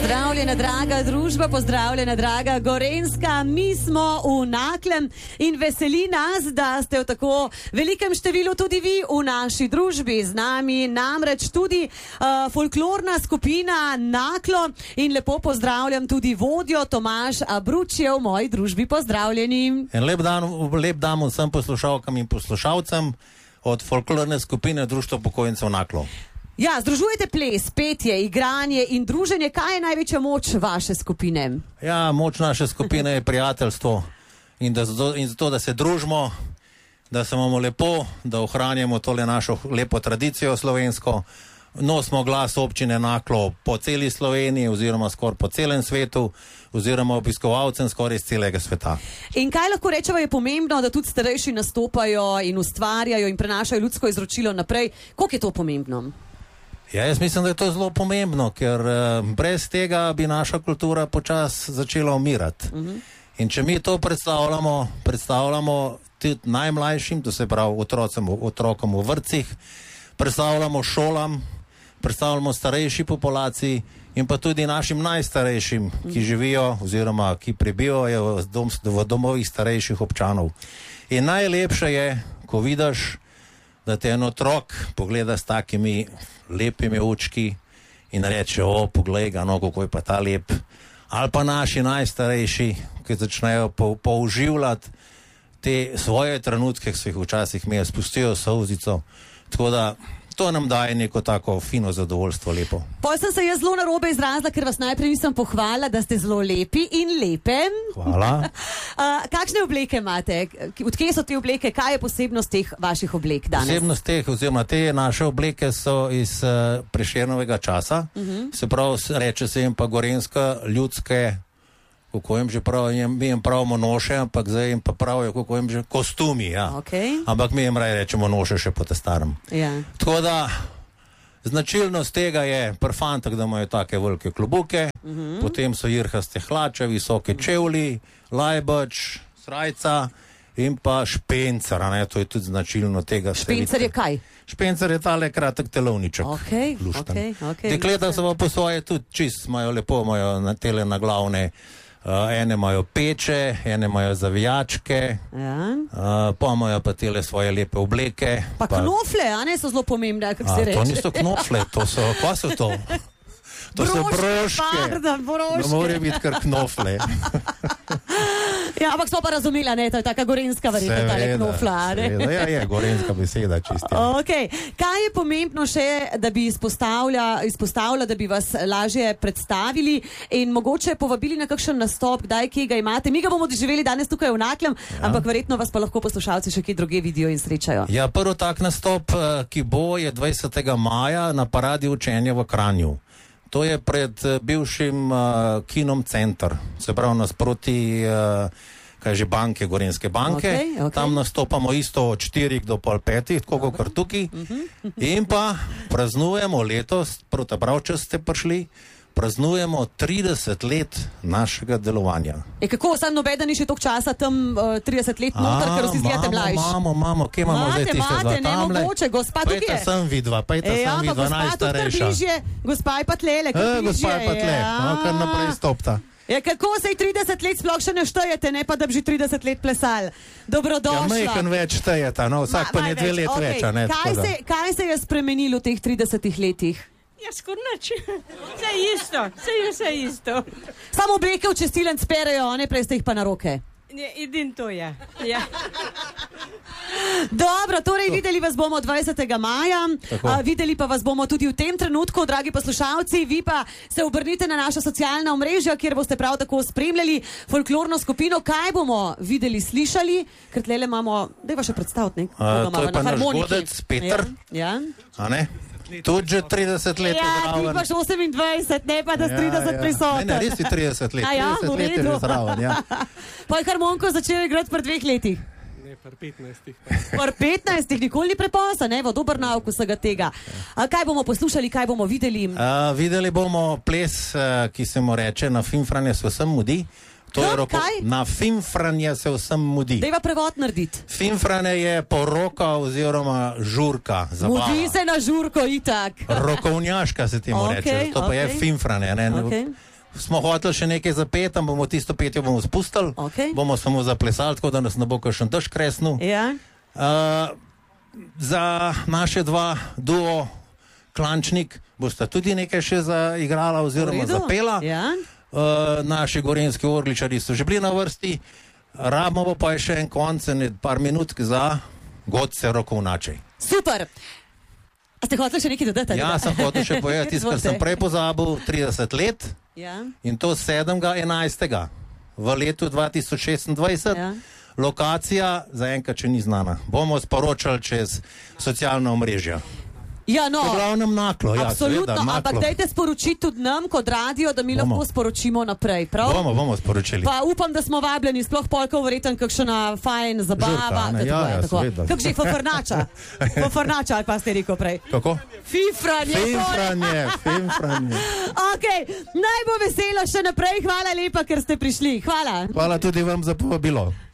Pozdravljena, draga družba, pozdravljena, draga Gorenjska. Mi smo v Naklem in veseli nas, da ste v tako velikem številu tudi vi v naši družbi. Z nami namreč tudi folklorna skupina Naklo in lepo pozdravljam tudi vodjo Tomaž Abručje v moji družbi. Pozdravljeni. En lep dan vsem poslušalkam in poslušalcem od folklorne skupine Društvo upokojencev Naklo. Ja, združujete ples, petje, igranje in druženje. Kaj je največja moč vaše skupine? Ja, moč naše skupine je prijateljstvo in zato, da se družimo, da se imamo lepo, da ohranjamo tole našo lepo tradicijo slovensko. Nosimo glas občine Naklo po celi Sloveniji oziroma skoraj po celem svetu oziroma obiskovalcem skoraj iz celega sveta. In kaj lahko rečemo je pomembno, da tudi starejši nastopajo in ustvarjajo in prenašajo ljudsko izročilo naprej? Koliko je to pomembno? Ja, jaz mislim, da je to zelo pomembno, ker brez tega bi naša kultura počasi začela umirati. In če mi to predstavljamo tudi najmlajšim, to se pravi otrokom v vrtcih, predstavljamo šolam, predstavljamo starejši populaciji in pa tudi našim najstarejšim, ki živijo oziroma ki prebivajo v domovih starejših občanov. In najlepše je, ko vidiš, da te en otrok pogleda s takimi lepimi očki in reče, poglej ga, no, kako je pa ta lep. Ali pa naši najstarejši, ki začnejo použivljati te svoje trenutke, ki so jih včasih imeli, spustijo solzico. Tako da to nam daje neko tako fino zadovoljstvo, lepo. Potem sem se jaz zelo narobe izrazila, ker vas najprej nisem pohvalila, da ste zelo lepi in lepe. Hvala. Kakšne obleke imate? Odkje so te obleke? Kaj je posebnost teh vaših oblek danes? Posebnost teh, oziroma te naše obleke so iz Prešernovega časa. Se pravi, reče se jim pa gorenjska, ljudske, kako jim že pravijo, mi jim pravimo noše, ampak zdaj jim pa pravijo, kako jim že kostumi, ja. Okay. Ampak mi jim raje rečemo noše še po te starem. Ja. Tako da značilnost tega je pri fantah, da imajo take velike klobuke, potem so jirhaste hlače, visoke čevlji, lajbač, srajca in pa špencer, ne, to je tudi značilno tega. Špencer je kaj? Špencer je tale kratek telovniček. Okay. Dekleta so pa po svoje tudi čist, imajo lepo, imajo na tele na glavne. Ene imajo peče, ene imajo zavijačke, pa imajo pa tele svoje lepe obleke. Pa knofle, a ne, so zelo pomembne, kako se reče. To niso knofle, kaj so to? To so broške. Ne more biti kar knofle. Ja, ampak smo pa razumela, ne, to je taka gorenjska verjetno, tale knofla. Seveda, je gorenjska beseda čisto. Okay. Kaj je pomembno še, da bi izpostavila, da bi vas lažje predstavili in mogoče povabili na kakšen nastop, kdaj, kje ga imate? Mi ga bomo doživeli danes tukaj v Naklem, ampak verjetno vas pa lahko poslušalci še kje druge vidijo in srečajo. Ja, prvo tak nastop, ki bo, je 20. maja na Paradi učenja v Kranju. To je pred bivšim kinom Center, se pravi nasproti banke, Gorenjske banke. Okay. Tam nastopamo isto od 4 do pol 5, tako kot tukaj. In pa praznujemo letos, prav če ste prišli, praznujemo 30 let našega delovanja. Kako, sam nobeden ni še toliko časa tam 30 let noter, ker vsi izgledate mlajši? Imamo, kje imamo zdaj tiste dva tamle? Nemogoče, gospa tukaj je. Pejta sem vidva, najstarejša. Gospa je pa tlele, Gospa je pa tle, kar naprej stopta. Ja, kako se 30 let sploh še ne štejete, ne pa da bi že 30 let plesali? Dobrodošla. Ja, mejkan več štejeta, no, vsak pa ne 2 let več, a ne? Kaj se je spremenilo v teh 30 letih? Ja, skoraj nič. Vse isto. Samo obleke v čestilenc perejo, ne, prej ste jih pa na roke. Edin to je. Ja. Dobro, torej videli vas bomo 20. maja, videli pa vas bomo tudi v tem trenutku, dragi poslušalci, vi pa se obrnite na naša socialna omrežja, kjer boste prav tako spremljali folklorno skupino. Kaj bomo videli, slišali? Ker tlele imamo, dajva še predstaviti, to je pa naš godec, Peter. Ja. A ne? Tudi že 30 let je zraven. Ja, ti paš 28, ne pa da s 30 prisoten. Ne, res je 30 let. 30 let je že zraven, ja. Pa je harmoniko začel igrati pri 2 letih. Ne, pri 15. Pri 15, nikoli ni prepozno, ne, v dober nauk vsega tega. Kaj bomo poslušali, kaj bomo videli? Videli bomo ples, ki se mu reče Na Finfranje se vsem mudi. Na Finfranje se vsem mudi. Dejva prevod narediti. Finfranje je poroka oziroma žurka. Zabava. Mudi se na žurko, itak. Rokovnjaška se temu reče. To pa je Finfranje. smo hoteli še nekaj zapeti, bomo tisto petje bomo spustili, bomo samo zaplesali, tako da nas ne bo kakšen dež kresnil. Ja. Za naše dva duo Klančnik bosta tudi nekaj še zaigrala oziroma zapela. Ja. Naši gorenjski orgličari so že bili na vrsti, rabimo pa je še en konc, par minutk za Godce Rokovnačej. Super! A ste hoteli še nekaj dodati? Ja, sem hotel še povedati, ker sem prej pozabil 30 let in to 7.11. v letu 2026. Lokacija zaenkrat še ni znana. Bomo sporočali čez socialna omrežja. Ja, no, v glavnem Naklo. Absolutno, Naklo. Ampak dajte sporočiti tudi nam kot radio, da mi lahko sporočimo naprej, prav? Bomo sporočili. Pa upam, da smo vabljeni, sploh polkov verjetno kakšna fajn zabava. Kako že Fofarnača? Fofarnača, ali pa ste rekel prej? Kako? Fifranje. Ok, naj bo veselo še naprej. Hvala lepa, ker ste prišli. Hvala. Hvala tudi vam za povabilo.